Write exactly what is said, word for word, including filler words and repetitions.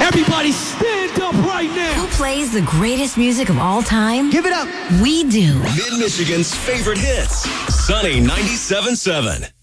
Everybody stand up right now. Who plays the greatest music of all time? Give it up. We do. Mid-Michigan's favorite hits. Sunny ninety-seven point seven.